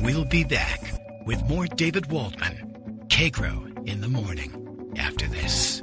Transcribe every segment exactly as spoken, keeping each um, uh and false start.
We'll be back with more David Waldman, K-Grow in the morning, after this.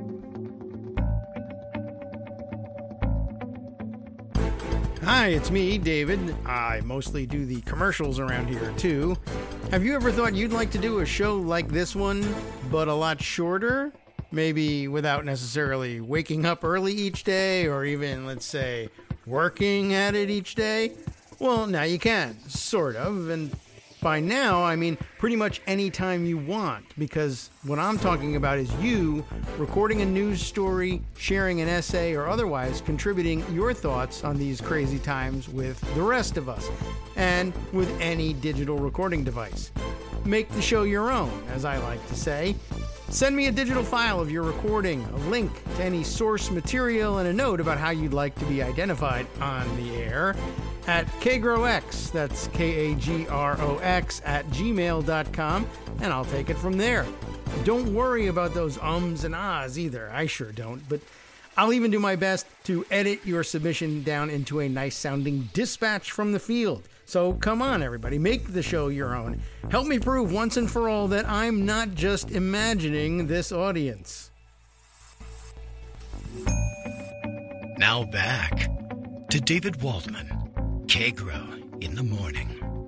Hi, it's me, David. I mostly do the commercials around here, too. Have you ever thought you'd like to do a show like this one, but a lot shorter? Maybe without necessarily waking up early each day, or even, let's say, working at it each day? Well, now you can, sort of, and by now, I mean pretty much any time you want, because what I'm talking about is you recording a news story, sharing an essay, or otherwise contributing your thoughts on these crazy times with the rest of us, and with any digital recording device. Make the show your own, as I like to say. Send me a digital file of your recording, a link to any source material, and a note about how you'd like to be identified on the air at KGrowX, that's K A G R O X, at gmail dot com, and I'll take it from there. Don't worry about those ums and ahs either. I sure don't, but I'll even do my best to edit your submission down into a nice-sounding dispatch from the field. So come on, everybody, make the show your own. Help me prove once and for all that I'm not just imagining this audience. Now back to David Waldman, K-Grow in the morning.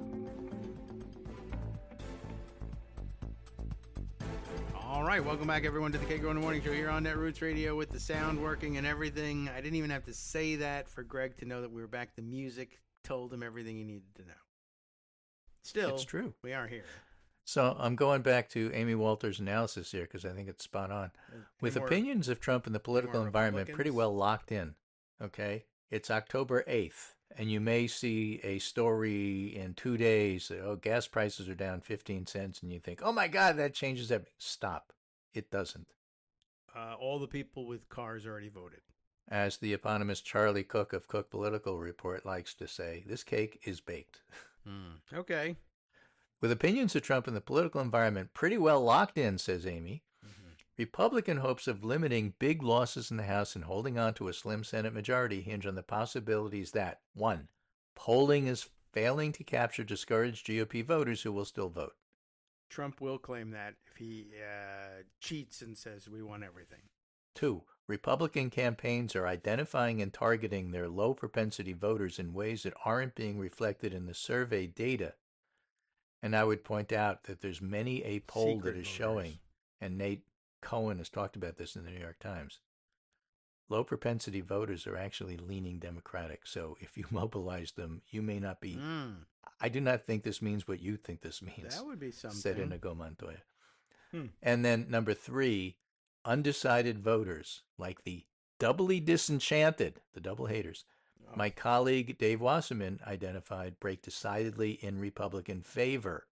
All right, welcome back, everyone, to the K-Grow in the Morning Show here on Netroots Radio with the sound working and everything. I didn't even have to say that for Greg to know that we were back. The music told him everything he needed to know. Still, it's true. We are here. So I'm going back to Amy Walters' analysis here because I think it's spot on. With more, opinions of Trump and the political environment pretty well locked in, okay? It's October eighth, and you may see a story in two days, oh, gas prices are down fifteen cents, and you think, oh my God, that changes everything. Stop. It doesn't. Uh, all the people with cars already voted. As the eponymous Charlie Cook of Cook Political Report likes to say, this cake is baked. Mm, okay. With opinions of Trump and the political environment pretty well locked in, says Amy, mm-hmm. Republican hopes of limiting big losses in the House and holding on to a slim Senate majority hinge on the possibilities that, one, polling is failing to capture discouraged G O P voters who will still vote. Trump will claim that if he uh, cheats and says we want everything. Two, Republican campaigns are identifying and targeting their low-propensity voters in ways that aren't being reflected in the survey data. And I would point out that there's many a poll Secret that is voters. showing, and Nate Cohen has talked about this in the New York Times, low-propensity voters are actually leaning Democratic. So if you mobilize them, you may not be... Mm. I do not think this means what you think this means. That would be something. Said Inigo Montoya. Hmm. And then number three, undecided voters, like the doubly disenchanted, the double haters. Oh. My colleague Dave Wasserman identified break decidedly in Republican favor.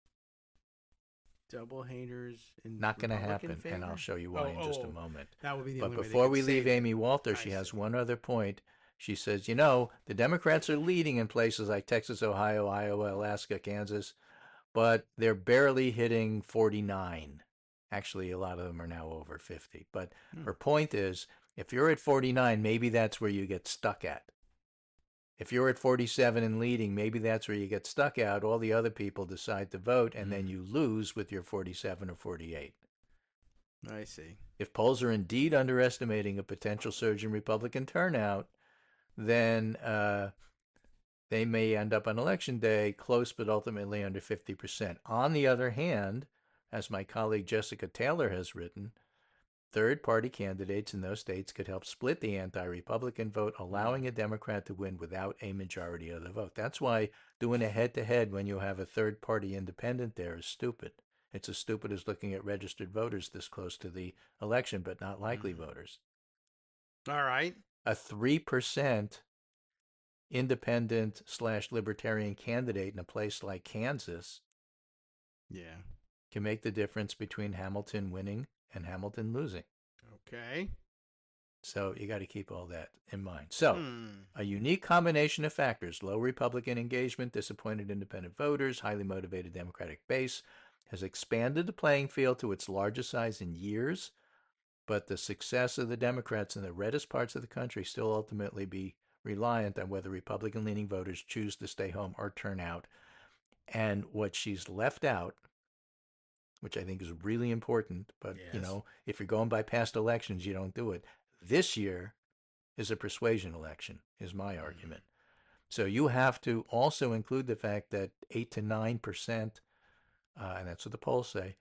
Double haters in Not going to happen, favor? and I'll show you why oh, in just oh, a moment. That would be the but only before way we leave Amy it. Walter, she has one other point. She says, you know, the Democrats are leading in places like Texas, Ohio, Iowa, Alaska, Kansas, but they're barely hitting forty-nine. Actually, a lot of them are now over fifty. But hmm. her point is, if you're at forty-nine, maybe that's where you get stuck at. If you're at forty-seven and leading, maybe that's where you get stuck at. All the other people decide to vote, and hmm. then you lose with your forty-seven or forty-eight. I see. If polls are indeed underestimating a potential surge in Republican turnout, then uh, they may end up on election day close but ultimately under fifty percent. On the other hand, as my colleague Jessica Taylor has written, third-party candidates in those states could help split the anti-Republican vote, allowing a Democrat to win without a majority of the vote. That's why doing a head-to-head when you have a third-party independent there is stupid. It's as stupid as looking at registered voters this close to the election, but not likely mm. voters. All right. A three percent independent slash libertarian candidate in a place like Kansas yeah. can make the difference between Hamilton winning and Hamilton losing. Okay. So you got to keep all that in mind. So hmm. a unique combination of factors, low Republican engagement, disappointed independent voters, highly motivated Democratic base, has expanded the playing field to its largest size in years. But the success of the Democrats in the reddest parts of the country still ultimately be reliant on whether Republican-leaning voters choose to stay home or turn out. And what she's left out, which I think is really important, but Yes. you know, if you're going by past elections, you don't do it. This year is a persuasion election, is my argument. So you have to also include the fact that eight to nine percent, uh, and that's what the polls say,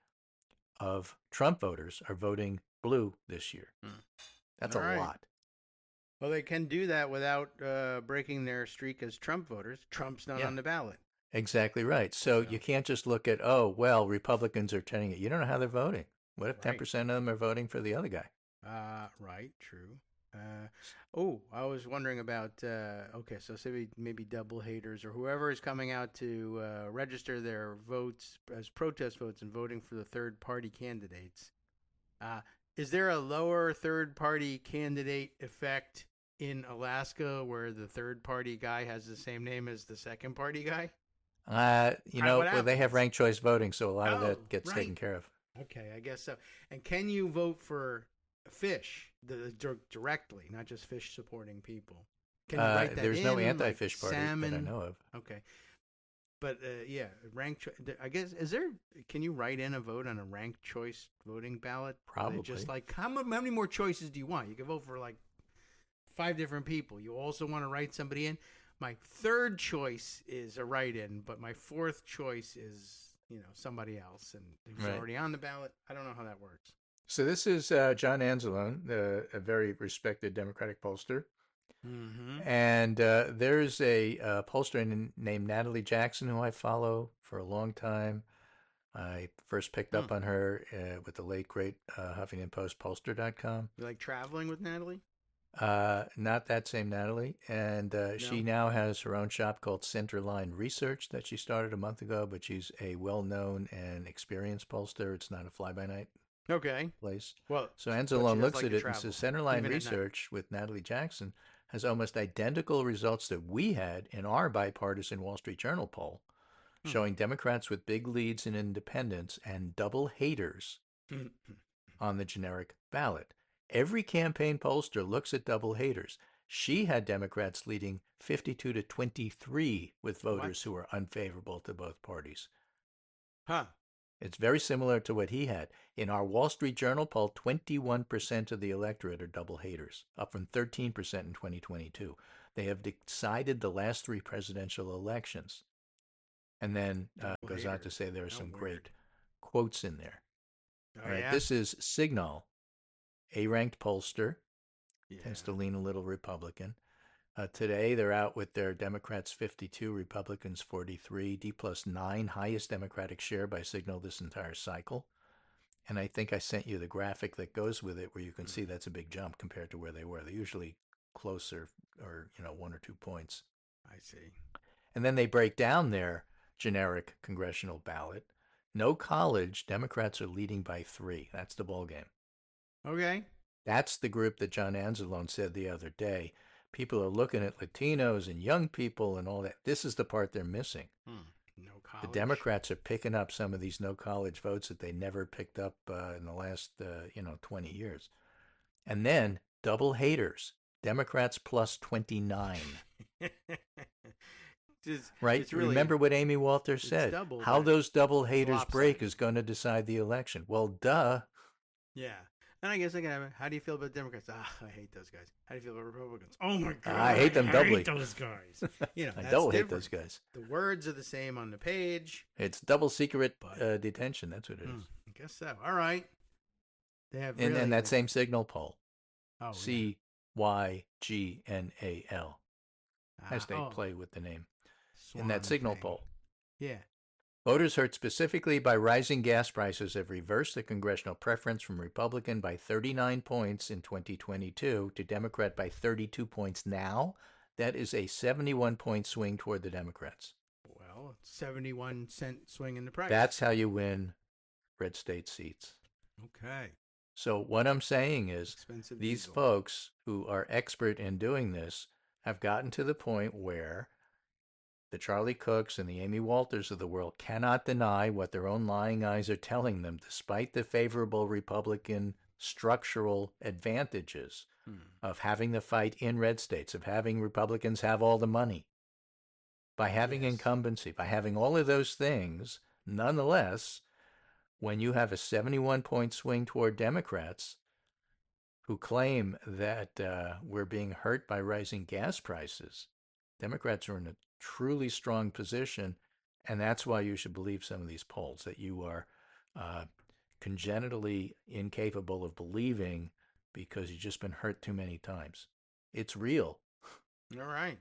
of Trump voters are voting blue this year. Hmm. That's All a right. lot. Well, they can do that without uh, breaking their streak as Trump voters. Trump's not Yeah. on the ballot. Exactly right. So So- you can't just look at, oh, well, Republicans are turning it. You don't know how they're voting. What if Right. ten percent of them are voting for the other guy? Uh, right, true. Uh, oh, I was wondering about, uh, okay, so say we- maybe double haters or whoever is coming out to uh, register their votes as protest votes and voting for the third party candidates. Uh, is there a lower third party candidate effect in Alaska where the third party guy has the same name as the second party guy? Uh, you Right, know, what well, they have happens? ranked choice voting, so a lot of Oh, that gets right. taken care of. Okay, I guess so. And can you vote for fish the, dir- directly, not just fish supporting people? Can you Uh, write that there's no in, anti-fish like party salmon? that I know of. Okay, but uh, yeah, ranked. Cho- I guess is there? Can you write in a vote on a ranked choice voting ballot? Are they Just Probably. like how, mu- how many more choices do you want? You can vote for like five different people. You also want to write somebody in. My third choice is a write-in, but my fourth choice is you know somebody else, and who's Right. already on the ballot. I don't know how that works. So this is uh, John Anzalone, the, a very respected Democratic pollster. Mm-hmm. And uh, there's a uh, pollster n- named Natalie Jackson who I follow for a long time. I first picked up Hmm. on her uh, with the late, great uh, Huffington Post pollster dot com. You like traveling with Natalie? Uh, not that same Natalie. And uh, she No? now has her own shop called Centerline Research that she started a month ago, but she's a well-known and experienced pollster. It's not a fly-by-night Okay. place. Well, So but she Anzalone does looks like at to it and travel, says Centerline even at night. Research with Natalie Jackson has almost identical results that we had in our bipartisan Wall Street Journal poll, Hmm. showing Democrats with big leads in independents and double haters on the generic ballot. Every campaign pollster looks at double haters. She had Democrats leading fifty-two to twenty-three with voters What? who are unfavorable to both parties. Huh. It's very similar to what he had. In our Wall Street Journal poll, twenty-one percent of the electorate are double haters, up from thirteen percent in twenty twenty-two. They have decided the last three presidential elections. And then uh, Double goes on to haters. say there are How some weird. great quotes in there. Oh, All right, yeah? this is Signal, a ranked pollster, yeah. tends to lean a little Republican. Uh, today, they're out with their Democrats fifty-two, Republicans forty-three, D plus nine, highest Democratic share by Signal this entire cycle. And I think I sent you the graphic that goes with it where you can see that's a big jump compared to where they were. They're usually closer or, you know, one or two points. I see. And then they break down their generic congressional ballot. No college, Democrats are leading by three. That's the ball game. Okay. That's the group that John Anzalone said the other day. People are looking at Latinos and young people and all that. This is the part they're missing. Hmm. No college. The Democrats are picking up some of these no college votes that they never picked up uh, in the last, uh, you know, twenty years. And then double haters, Democrats plus twenty-nine. Just, Right? It's really, Remember what Amy Walters it's said. double, How but those double haters break lopsided. is going to decide the election. Well, duh. Yeah. And I guess I can have. How do you feel about Democrats? Ah, I hate those guys. How do you feel about Republicans? Oh my god, I hate them doubly. hate those guys. You know, I that's double hate different. those guys. The words are the same on the page. It's double secret But- uh, detention. That's what it is. Hmm, I guess so. All right. They have And, really and that the- same signal poll, oh, yeah. C Y G N A L, as Ah, they oh, play with the name. In swan that signal thing. poll, Yeah. voters hurt specifically by rising gas prices have reversed the congressional preference from Republican by thirty-nine points in twenty twenty-two to Democrat by thirty-two points now. That is a seventy-one point swing toward the Democrats. Well, seventy-one cent swing in the price. That's how you win red state seats. okay. So what I'm saying is Expensive these diesel. folks who are expert in doing this have gotten to the point where the Charlie Cooks and the Amy Walters of the world cannot deny what their own lying eyes are telling them, despite the favorable Republican structural advantages Hmm. of having the fight in red states, of having Republicans have all the money. by having Yes. incumbency, by having all of those things, nonetheless, when you have a seventy-one point swing toward Democrats who claim that uh, we're being hurt by rising gas prices, Democrats are in a truly strong position, and that's why you should believe some of these polls, that you are uh, congenitally incapable of believing because you've just been hurt too many times. It's real. All right.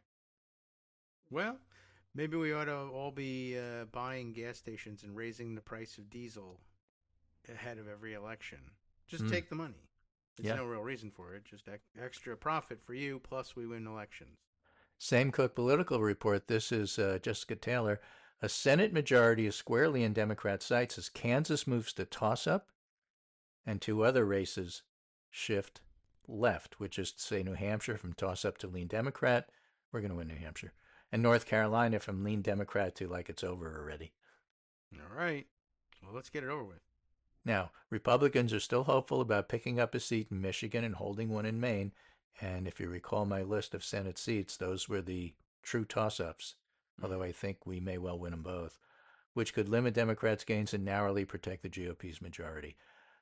Well, maybe we ought to all be uh, buying gas stations and raising the price of diesel ahead of every election. Just Mm. take the money. There's Yeah. no real reason for it. Just ec- extra profit for you, plus we win elections. Same Cook Political Report. This is uh, Jessica Taylor. A Senate majority is squarely in Democrat sights as Kansas moves to toss-up and two other races shift left, which is to say New Hampshire from toss-up to lean Democrat. We're going to win New Hampshire. And North Carolina from lean Democrat to like it's over already. All right. Well, let's get it over with. Now, Republicans are still hopeful about picking up a seat in Michigan and holding one in Maine. And if you recall my list of Senate seats, those were the true toss-ups, although I think we may well win them both, which could limit Democrats' gains and narrowly protect the G O P's majority.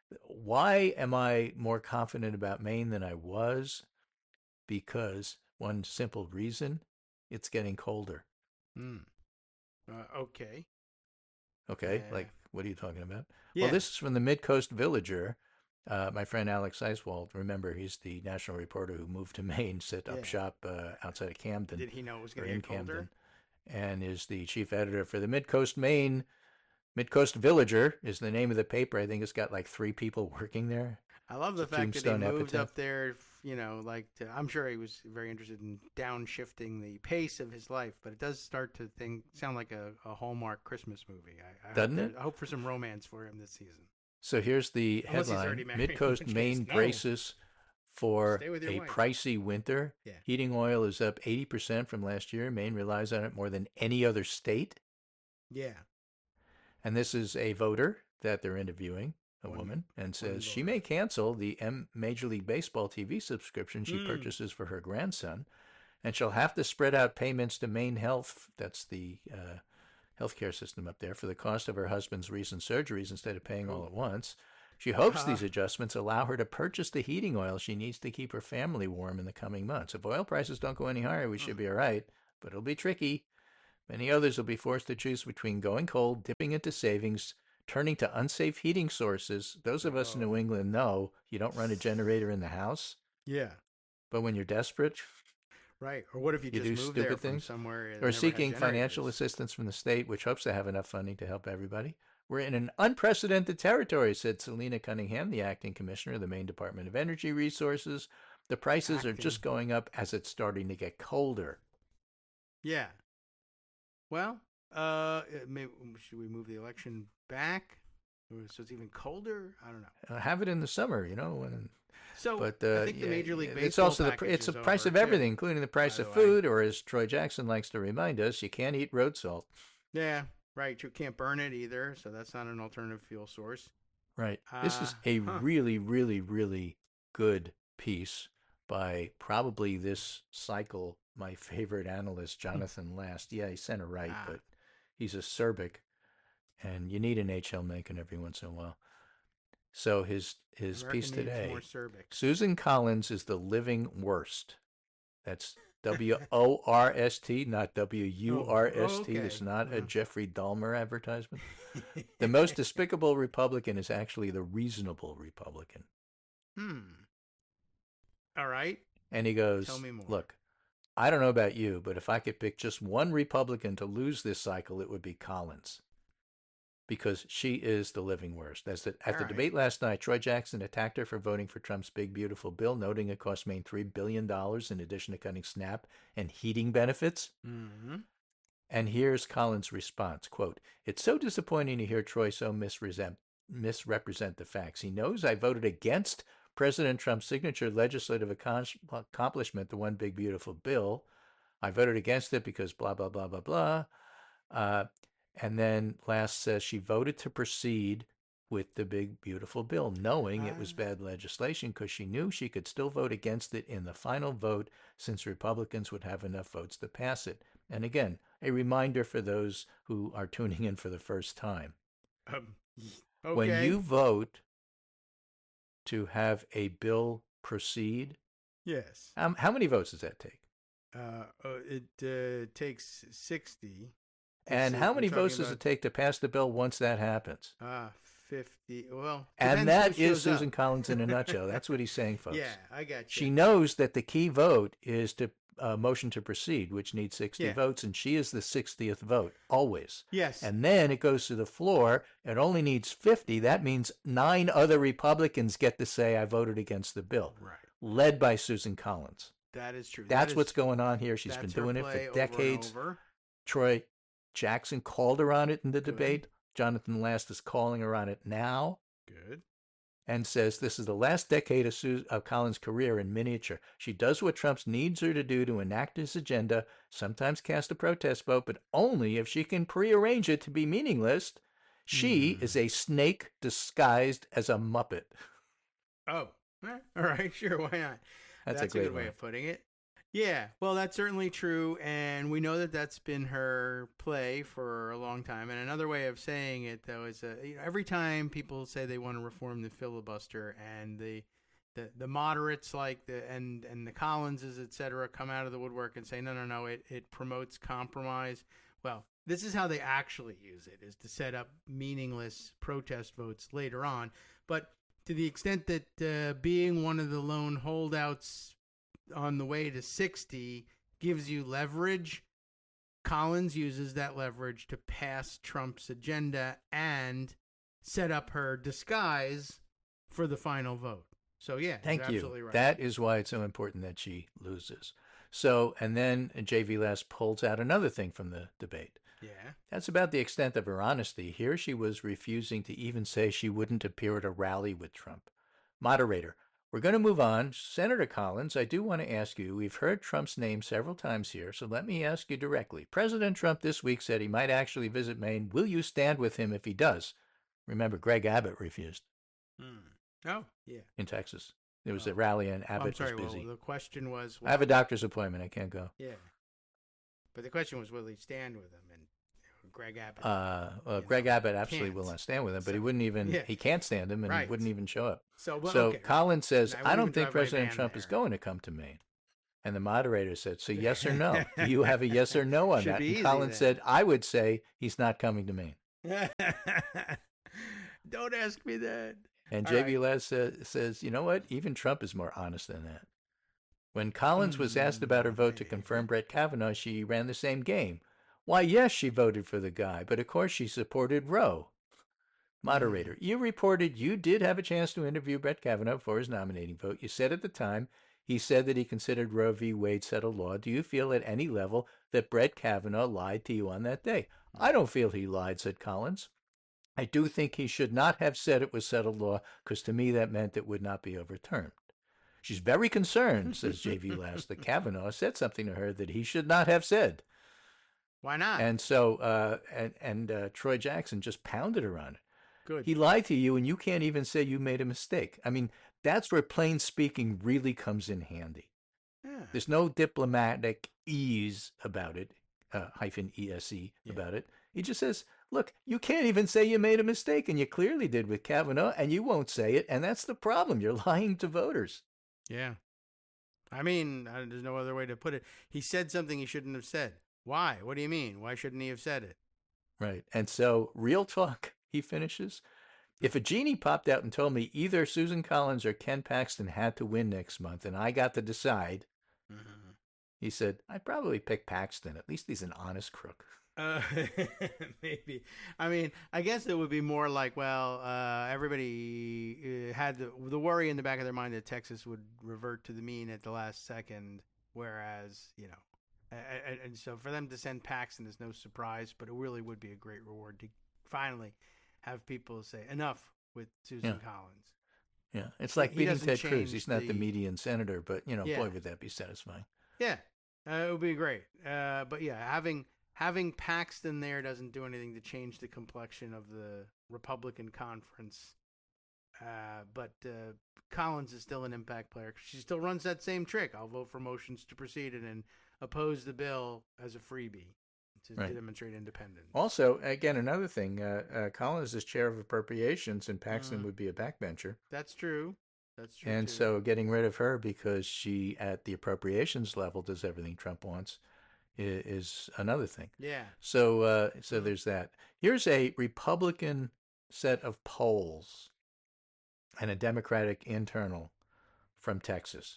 Why am I more confident about Maine than I was? Because one simple reason, it's getting colder. Hmm. Uh, okay. Okay, Yeah. like, what are you talking about? Yeah. Well, this is from the Mid-Coast Villager. Uh, my friend Alex Eiswald, remember, he's the national reporter who moved to Maine, set up Yeah. shop uh, outside of Camden. Did he know it was or going to in get colder? Camden, and is the chief editor for the Mid-Coast Maine. Mid-Coast Villager is the name of the paper. I think it's got like three people working there. I love the It's a fact that he tombstone moved epitaph. up there, you know, like to, I'm sure he was very interested in downshifting the pace of his life, but it does start to think, sound like a, a Hallmark Christmas movie. I, I Doesn't hope it? there- I hope for some romance for him this season. So here's the Unless he's already headline. married, in Mid-Coast which Maine case, no. braces for Stay with your a wife. pricey winter. Yeah. Heating oil is up eighty percent from last year. Maine relies on it more than any other state. Yeah. And this is a voter that they're interviewing, a One- woman, and says she voter. may cancel the M- Major League Baseball T V subscription she Mm. purchases for her grandson, and she'll have to spread out payments to Maine Health, that's the uh, healthcare system up there, for the cost of her husband's recent surgeries instead of paying all Oh. at once. She hopes Uh-huh. these adjustments allow her to purchase the heating oil she needs to keep her family warm in the coming months. If oil prices don't go any higher, we should be all right, but it'll be tricky. Many others will be forced to choose between going cold, dipping into savings, turning to unsafe heating sources. Those of us in Oh. New England know you don't run a generator in the house, Yeah. but when you're desperate, Right. Or what if you, You do just moved there stupid from things? somewhere that or never had seeking financial generators? assistance from the state, which hopes to have enough funding to help everybody. We're in an unprecedented territory, said Selena Cunningham, the acting commissioner of the Maine Department of Energy Resources. The prices are just Acting. going up as it's starting to get colder. Yeah. Well, uh, it may, should we move the election back? Or so it's even colder? I don't know. Uh, have it in the summer, you know. When, So but uh, I think the yeah, Major League yeah, Baseball it's also the pr- package it's the is price over, of too, everything, including the price by of the way. food, or as Troy Jackson likes to remind us, you can't eat road salt. Yeah, right. You can't burn it either, so that's not an alternative fuel source. Right. This is Uh, a huh. really, really, really good piece by probably this cycle my favorite analyst, Jonathan Last. Yeah, he's center right, Ah. but he's acerbic, and you need an H L Mencken every once in a while. So his his American piece needs today. more cervix. Susan Collins is the living worst. That's W O R S T, not W U R S T. Oh, That's okay. not a Yeah. Jeffrey Dahmer advertisement. The most despicable Republican is actually the reasonable Republican. Hmm. All right. And he goes, Tell me more. look, I don't know about you, but if I could pick just one Republican to lose this cycle, it would be Collins. Because she is the living worst. As the, at All the right. debate last night, Troy Jackson attacked her for voting for Trump's big, beautiful bill, noting it cost Maine three billion dollars in addition to cutting SNAP and heating benefits. Mm-hmm. And here's Collins' response, quote, "It's so disappointing to hear Troy so misrepresent, misrepresent the facts. He knows I voted against President Trump's signature legislative accom- accomplishment, the one big, beautiful bill. I voted against it because blah, blah, blah, blah, blah. Uh, and then Last says she voted to proceed with the big, beautiful bill, knowing it was Ah. bad legislation because she knew she could still vote against it in the final vote since Republicans would have enough votes to pass it. And again, a reminder for those who are tuning in for the first time. Um, okay. When you vote to have a bill proceed, yes. um, how many votes does that take? Uh, uh, it uh, takes sixty. And So how we're many votes talking does it about- take to pass the bill once that happens? Ah, fifty. Well, And depends that who is shows up. Susan Collins in a nutshell. That's what he's saying, folks. Yeah, I got you. She knows that the key vote is to uh, motion to proceed, which needs sixty Yeah. votes, and she is the sixtieth vote, always. Yes. And then it goes to the floor. It only needs fifty. That means nine other Republicans get to say, I voted against the bill, right. led by Susan Collins. That is true. That's That is- what's going on here. She's been that's her doing it play for over and decades. over. Troy Jackson called her on it in the Good. debate. Jonathan Last is calling her on it now Good. and says this is the last decade of, Su- of Collins' career in miniature. She does what Trump needs her to do to enact his agenda, sometimes cast a protest vote, but only if she can prearrange it to be meaningless. She Hmm. is a snake disguised as a Muppet. Oh, eh, all right. Sure. Why not? That's, That's a great good way line. of putting it. Yeah, well, that's certainly true, and we know that that's been her play for a long time. And another way of saying it, though, is uh, you know, every time people say they want to reform the filibuster, and the the, the moderates like the and and the Collinses, et cetera, come out of the woodwork and say, no, no, no, it it promotes compromise. Well, this is how they actually use it: is to set up meaningless protest votes later on. But to the extent that uh, being one of the lone holdouts on the way to sixty gives you leverage, Collins uses that leverage to pass Trump's agenda and set up her disguise for the final vote. So yeah, Thank you're you. absolutely right. That is why it's so important that she loses. So, and then J V Last pulls out another thing from the debate. Yeah. That's about the extent of her honesty. Here she was refusing to even say she wouldn't appear at a rally with Trump. Moderator, we're going to move on. Senator Collins, I do want to ask you, we've heard Trump's name several times here, so let me ask you directly. President Trump this week said he might actually visit Maine. Will you stand with him if he does? Remember, Greg Abbott refused Hmm. Oh, yeah. in Texas. There was Oh. a rally and Oh, I'm Abbott sorry. was busy. Well, the question was, I have a doctor's appointment. I can't go. yeah. But the question was, will he stand with him? And Greg Abbott. Uh, well, You Greg know, Abbott absolutely will can't. not stand with him, but he So, wouldn't even, yeah. he can't stand him and Right. he wouldn't even show up. so, well, So okay. Collins says, I I, wouldn't don't even think drive my President van Trump is there. going to come to Maine. And the moderator said, so yes or no? Do you have a yes or no on Should that? be And easy Collins then. said, I would say he's not coming to Maine. Don't ask me that. And All J V right. Les sa- says, you know what? Even Trump is more honest than that. When Collins was asked about her vote to confirm Brett Kavanaugh, she ran the same game. Why, yes, she voted for the guy, but of course she supported Roe. Moderator, you reported you did have a chance to interview Brett Kavanaugh for his nominating vote. You said at the time he said that he considered Roe v. Wade settled law. Do you feel at any level that Brett Kavanaugh lied to you on that day? I don't feel he lied, said Collins. I do think he should not have said it was settled law, because to me that meant it would not be overturned. She's very concerned, says J V Last, that Kavanaugh said something to her that he should not have said. Why not? And so, uh, and, and uh, Troy Jackson just pounded her on it. Good. He lied to you, and you can't even say you made a mistake. I mean, that's where plain speaking really comes in handy. Yeah. There's no diplomatic ease about it, uh, hyphen E S E Yeah. about it. He just says, look, you can't even say you made a mistake, and you clearly did with Kavanaugh, and you won't say it, and that's the problem. You're lying to voters. Yeah. I mean, uh, there's no other way to put it. He said something he shouldn't have said. Why? What do you mean? Why shouldn't he have said it? Right. And so, real talk, he finishes. If a genie popped out and told me either Susan Collins or Ken Paxton had to win next month, and I got to decide, Mm-hmm. he said, I'd probably pick Paxton. At least he's an honest crook. Uh, maybe. I mean, I guess it would be more like, well, uh, everybody uh, had the, the worry in the back of their mind that Texas would revert to the mean at the last second, whereas, you know, and, and so for them to send Paxton is no surprise, but it really would be a great reward to finally have people say enough with Susan Yeah. Collins. Yeah. It's like He beating doesn't Ted Cruz. change He's not the, the- median senator, but, you know, Yeah. boy, would that be satisfying. Yeah, uh, it would be great. Uh, but yeah, having having Paxton there doesn't do anything to change the complexion of the Republican conference. Uh, but uh, Collins is still an impact player. She still runs that same trick. I'll vote for motions to proceed and then oppose the bill as a freebie. to Right. demonstrate independence. Also, again, another thing, uh, uh, Collins is chair of appropriations, and Paxton Mm. would be a backbencher. That's true. That's true. And too. so getting rid of her because she, at the appropriations level, does everything Trump wants is, is another thing. yeah. So, uh, so Mhm. there's that. Here's a Republican set of polls and a Democratic internal from Texas.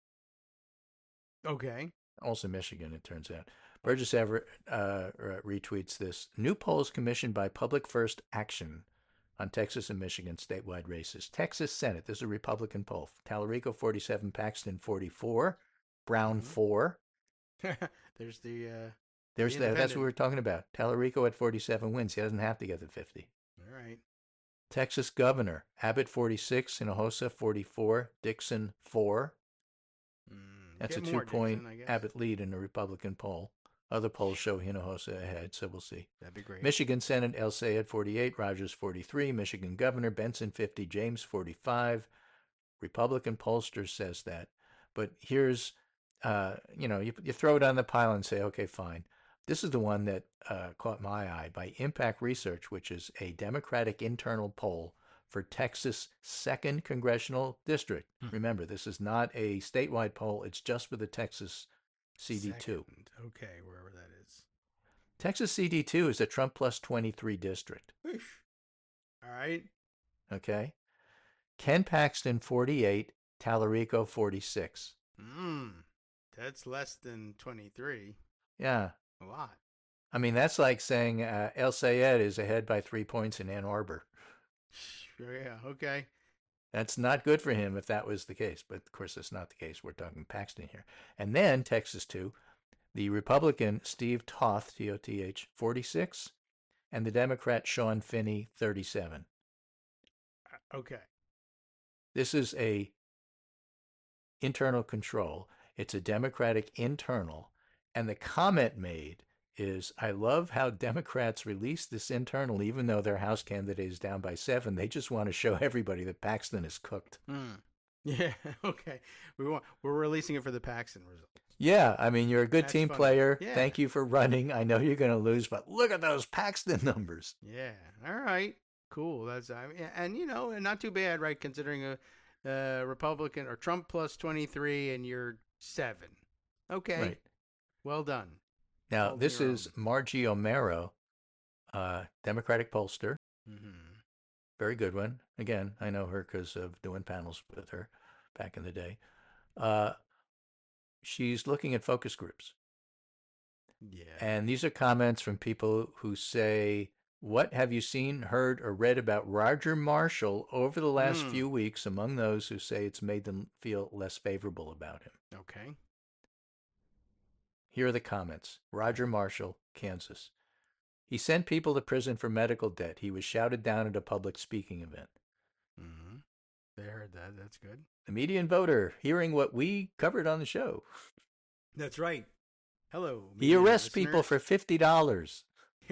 Okay. Also Michigan, it turns out. Burgess Everett uh, retweets this. New polls commissioned by Public First Action on Texas and Michigan statewide races. Texas Senate, this is a Republican poll. Tallarico forty-seven, Paxton forty-four, Brown Mhm. four. There's the. Uh, There's the that. That's independent. what we were talking about. Tallarico at forty-seven wins. He doesn't have to get the fifty. All right. Texas Governor, Abbott forty-six, Hinojosa forty-four, Dixon four. Mm, That's a get more, two-point Dixon, I guess. Abbott lead in a Republican poll. Other polls show Hinojosa ahead, so we'll see. That'd be great. Michigan Senate, El Sayed forty-eight, Rogers forty-three, Michigan Governor, Benson fifty, James forty-five. Republican pollster says that. But here's, uh, you know, you, you throw it on the pile and say, okay, fine. This is the one that uh, caught my eye by Impact Research, which is a Democratic internal poll for Texas' second congressional district. Hmm. Remember, this is not a statewide poll. It's just for the Texas C D two. Second. Okay, wherever that is. Texas C D two is a Trump plus twenty-three district. Whoosh. All right. Okay. Ken Paxton, forty-eight, Tallarico, forty-six. Mm, that's less than twenty-three. Yeah. A lot. I mean, that's like saying uh, El Sayed is ahead by three points in Ann Arbor. Sure, yeah. Okay. That's not good for him if that was the case. But of course, that's not the case. We're talking Paxton here. And then Texas two, the Republican Steve Toth, T O T H, forty-six, and the Democrat Sean Finney, thirty-seven. Uh, Okay. This is a internal control. It's a Democratic internal. And the comment made is, I love how Democrats release this internal, even though their House candidate is down by seven. They just want to show everybody that Paxton is cooked. Mm. Yeah. Okay. We want. We're releasing it for the Paxton result. Yeah, I mean, you're a good That's team funny. player. Yeah. Thank you for running. I know you're going to lose, but look at those Paxton numbers. Yeah. All right. Cool. That's I mean, and you know, and not too bad, right? Considering a, a Republican or Trump plus twenty-three, and you're seven. Okay. Right. Well done. Now, Hold this your is own. Margie O'Mara, uh, Democratic pollster. Mm-hmm. Very good one. Again, I know her because of doing panels with her back in the day. Uh, she's looking at focus groups. Yeah. And these are comments from people who say, what have you seen, heard, or read about Roger Marshall over the last Hmm. few weeks among those who say it's made them feel less favorable about him? Okay. Here are the comments. Roger Marshall, Kansas. He sent people to prison for medical debt. He was shouted down at a public speaking event. Mm-hmm. They heard that. That's good. The median voter, hearing what we covered on the show. That's right. Hello. He media arrests people listeners. for fifty dollars.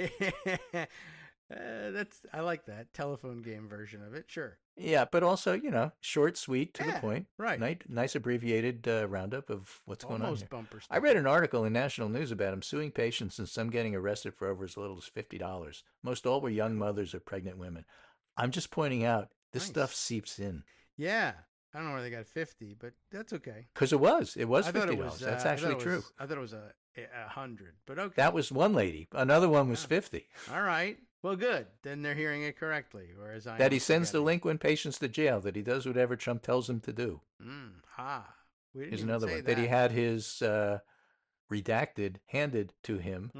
uh, that's I like that telephone game version of it. Sure. Yeah, but also, you know, short, sweet, to Yeah, the point. right. Nice, nice abbreviated uh, roundup of what's going on Almost here. bumper I read an article in National News about him suing patients and some getting arrested for over as little as fifty dollars. Most all were young mothers or pregnant women. I'm just pointing out, this Nice. stuff seeps in. Yeah. I don't know where they got fifty, but that's okay. Because it was. It was I thought fifty it dollars. was. That's uh, I actually thought it true. was- I thought it was a a hundred, but okay. That was one lady. Another one was Yeah. fifty. All right. Well, good. Then they're hearing it correctly. Whereas I That am he sends forgetting. delinquent patients to jail. That he does whatever Trump tells him to do. Mm, ha. We didn't Here's even another say one. That. that he had his uh, redacted handed to him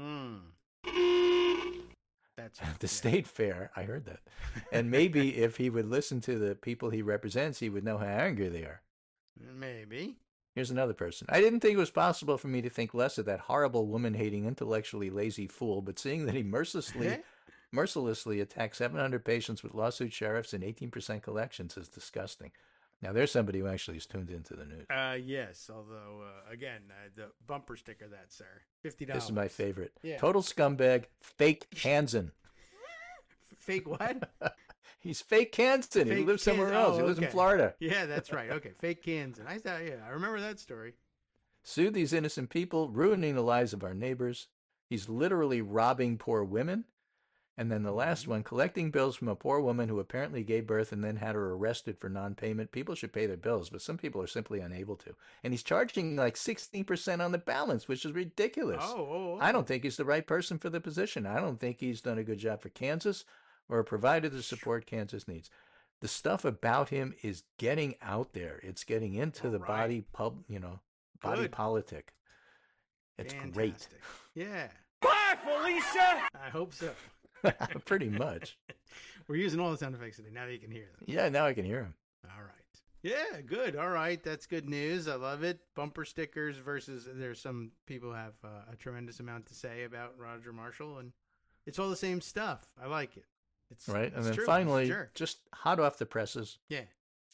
Mm. That's at the yeah. state fair. I heard that. And maybe if he would listen to the people he represents, he would know how angry they are. Maybe. Here's another person. I didn't think it was possible for me to think less of that horrible woman-hating, intellectually lazy fool, but seeing that he mercilessly, mercilessly attacked seven hundred patients with lawsuit sheriffs and eighteen percent collections is disgusting. Now, there's somebody who actually is tuned into the news. Uh, yes. Although, uh, again, uh, the bumper sticker that, sir. Fifty dollars. This is my favorite. Yeah. Total scumbag, fake Kansan. F- Fake what? He's fake Kansan. He Fake lives somewhere Kan- else. oh, He lives in okay. Florida. Yeah, that's right. Okay, fake Kansan. I thought, yeah, I remember that story. Sue these innocent people, ruining the lives of our neighbors. He's literally robbing poor women. And then the last Mhm. one, collecting bills from a poor woman who apparently gave birth and then had her arrested for non-payment. People should pay their bills, but some people are simply unable to. And he's charging like sixteen percent on the balance, which is ridiculous. Oh, oh, I don't oh. think he's the right person for the position. I don't think he's done a good job for Kansas or provided the Sure. support Kansas needs. The stuff about him is getting out there. It's getting into All the right. body pub, you know, body Good. politic. It's great. Fantastic. Yeah. Bye, Felicia! I hope so. Pretty much. We're using all the sound effects today. Now that you can hear them. Yeah, now I can hear him. All right. Yeah, good. All right. That's good news. I love it. Bumper stickers versus there's some people have uh, a tremendous amount to say about Roger Marshall, and it's all the same stuff. I like it. It's Right. it's And then true. finally, Sure. just hot off the presses, Yeah.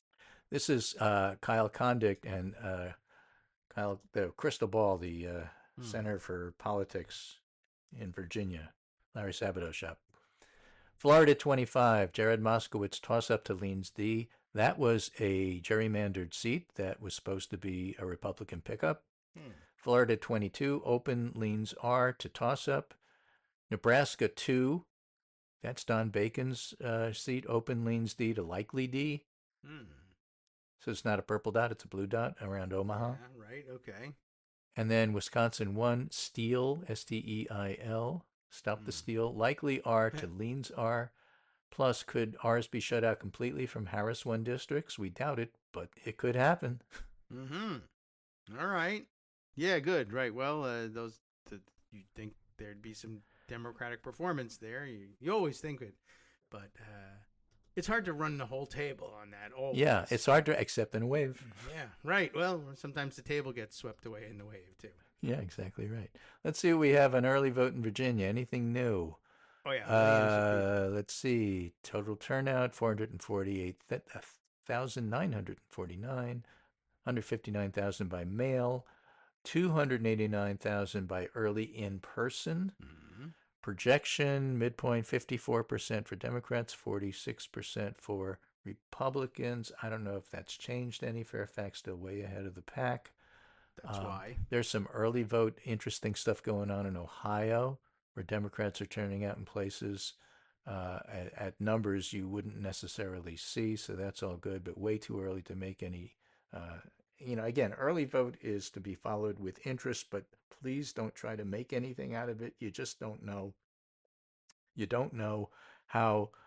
this is uh, Kyle Kondik and uh, Kyle, the Crystal Ball, the uh, Hmm. Center for Politics in Virginia, Larry Sabato shop. Florida twenty-five, Jared Moskowitz toss up to Leans D. That was a gerrymandered seat that was supposed to be a Republican pickup. Hmm. Florida twenty-two, open leans R to toss up. Nebraska two, that's Don Bacon's uh, seat, open leans D to likely D. Hmm. So it's not a purple dot, it's a blue dot around Omaha. Yeah, right. Okay. And then Wisconsin one, Steil, S T E I L, stop the Hmm. steal, likely R to leans R. Plus, could R's be shut out completely from Harris one districts? We doubt it, but it could happen. Mm-hmm. All right. Yeah, good. Right. Well, uh, those the, you think there'd be some Democratic performance there. You you always think it, but uh, it's hard to run the whole table on that. Always. Yeah, it's hard to accept in a wave. Yeah. Right. Well, sometimes the table gets swept away in the wave too. Yeah, exactly right. Let's see what we have on early vote in Virginia. Anything new? Oh yeah. millions of people. Uh, let's see. Total turnout four hundred forty-eight thousand nine hundred forty-nine, one hundred fifty-nine thousand by mail, two hundred eighty-nine thousand by early in person. Mhm. Projection midpoint fifty-four percent for Democrats, forty-six percent for Republicans. I don't know if that's changed any. Fairfax still way ahead of the pack. That's Um, why. There's some early vote interesting stuff going on in Ohio, where Democrats are turning out in places uh, at, at numbers you wouldn't necessarily see. So that's all good, but way too early to make any. Uh, you know, again, early vote is to be followed with interest, but please don't try to make anything out of it. You just don't know. You don't know how